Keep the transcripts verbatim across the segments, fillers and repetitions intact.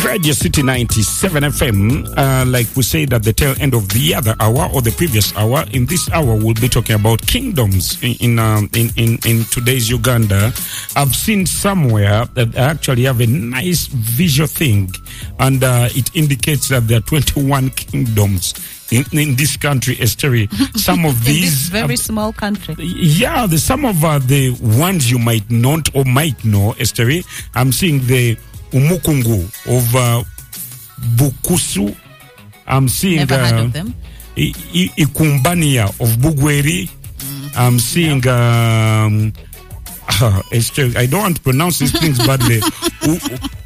Radio City ninety-seven F M. Uh, like we said at the tail end of the other hour or the previous hour, in this hour we'll be talking about kingdoms in in um, in, in, in today's Uganda. I've seen somewhere that they actually have a nice visual thing, and uh, it indicates that there are twenty-one kingdoms in, in this country, Esteri. Some of these... in this very uh, small country. Yeah, the, some of uh, the ones you might not or might know, Esteri. I'm seeing the Umukungu of uh, Bukusu. I'm seeing... Never uh, heard of them. I, I, Ikumbania of Bugweri. Mm-hmm. I'm seeing... Yeah. Um, uh, Esteri, I don't want to pronounce these things badly. U,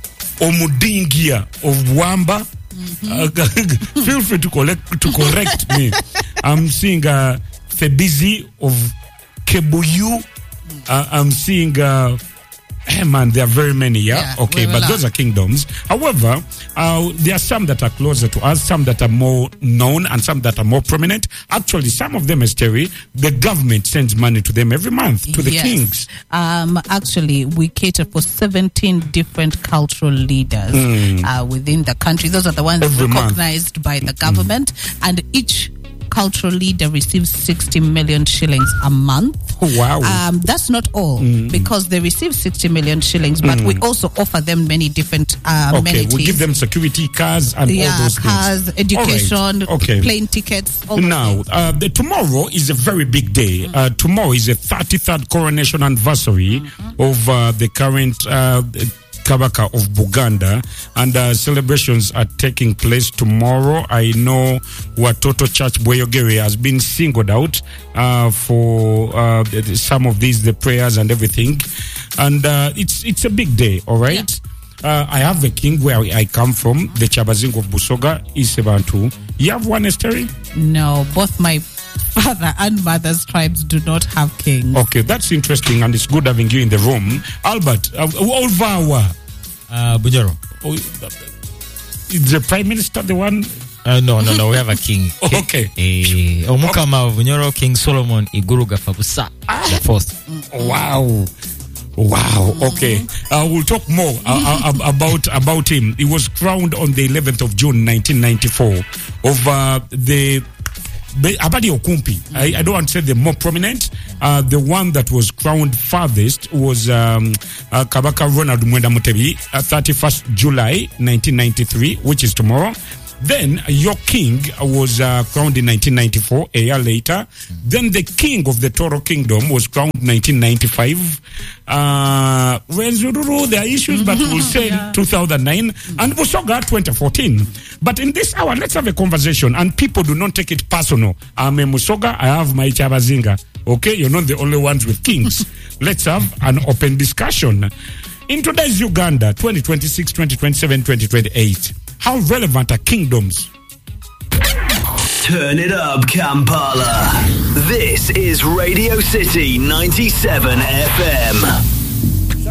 Omudingia of Wamba. Mm-hmm. Uh, feel free to collect to correct me. I'm seeing uh, Febizi of Kebuyu. Uh, I'm seeing. Uh, Hey man, there are very many, yeah? yeah okay, but those are kingdoms. However, uh, there are some that are closer to us, some that are more known, and some that are more prominent. Actually, some of them, Esteri, the government sends money to them every month, to the yes. kings. Um, actually, we cater for seventeen different cultural leaders mm. uh, within the country. Those are the ones every recognized month. by the government, mm. and each cultural leader receives sixty million shillings a month. Oh, wow. Um, that's not all, mm. because they receive sixty million shillings, but mm. we also offer them many different uh, okay, amenities. We give them security, cars, and yeah, all those cars, things. education, right. okay. plane tickets. All now, uh, the tomorrow is a very big day. Mm. Uh, tomorrow is the thirty-third coronation anniversary mm-hmm. of uh, the current uh, Kabaka of Buganda, and uh, celebrations are taking place tomorrow. I know Watoto Church Boyogere has been singled out uh, for uh, some of these, the prayers and everything, and uh, it's it's a big day. All right. Yeah. Uh, I have the king where I come from, the Chabazingo of Busoga, Isebantu. You have one, Esteri? No, both my father and mother's tribes do not have kings. Okay, that's interesting, and it's good having you in the room. Albert, uh, Olvawa. Uh, Bunyoro. Oh, is the prime minister the one? Uh, no, no, no, we have a king. Oh, okay. Eh, Omukama of Bunyoro, King Solomon Iguruga Fabusa, ah. the first. Wow. Wow. Okay. Uh, we'll talk more uh, uh, about about him. He was crowned on the eleventh of June, nineteen ninety-four, of uh, the Abadi Okumpi. I, I don't want to say the more prominent. Uh, the one that was crowned farthest was um, uh, Kabaka Ronald Mwenda Mutebi, uh, thirty-first July nineteen ninety-three, which is tomorrow. Then your king was uh, crowned in nineteen ninety-four, a year later. Mm. Then the king of the Toro Kingdom was crowned in nineteen ninety-five. Uh, there are issues, but we'll say yeah. two thousand nine. And Busoga twenty fourteen. But in this hour, let's have a conversation. And people do not take it personal. I'm a Musoga, I have my Chabazinga. Okay, you're not the only ones with kings. Let's have an open discussion. In today's Uganda, twenty twenty-six, twenty twenty-seven, twenty twenty-eight, how relevant are kingdoms? Turn it up, Kampala. This is Radio City ninety-seven F M.